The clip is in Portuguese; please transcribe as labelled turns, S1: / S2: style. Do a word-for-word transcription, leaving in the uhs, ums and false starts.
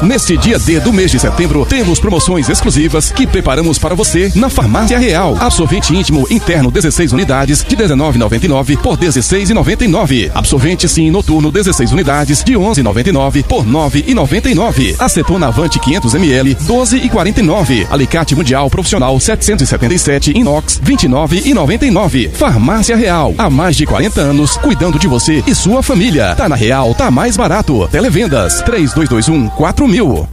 S1: Neste dia D do mês de setembro, temos promoções exclusivas que preparamos para você na Farmácia Real. Absorvente íntimo interno dezesseis unidades de dezenove reais e noventa e nove centavos por dezesseis reais e noventa e nove centavos. Absorvente Sim noturno dezesseis unidades de onze reais e noventa e nove centavos por nove reais e noventa e nove centavos. Acetona Avante quinhentos mililitros doze reais e quarenta e nove centavos. Alicate Mundial Profissional setecentos e setenta e sete inox vinte e nove reais e noventa e nove centavos. Farmácia Real, há mais de quarenta anos cuidando de você e sua família. Tá na Real, tá mais barato. Televendas três dois dois um quatro mil.